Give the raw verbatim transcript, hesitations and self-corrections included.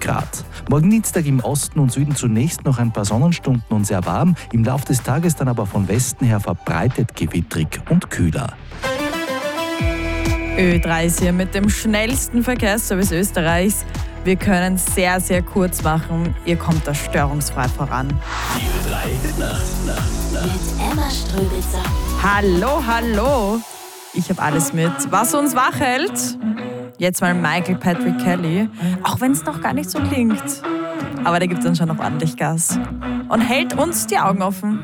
Grad. Morgen Dienstag im Osten und Süden zunächst noch ein paar Sonnenstunden und sehr warm, im Laufe des Tages dann aber von Westen her verbreitet gewittrig und kühler. Ö drei ist hier mit dem schnellsten Verkehrsservice Österreichs. Wir können sehr, sehr kurz machen. Ihr kommt da störungsfrei voran. Die Ö drei Nacht, Nacht, Nacht. Mit Emma Ströbitzer. Hallo, hallo. Ich habe alles mit, was uns wach hält. Jetzt mal Michael Patrick Kelly, auch wenn es noch gar nicht so klingt. Aber der gibt dann schon noch ordentlich Gas und hält uns die Augen offen.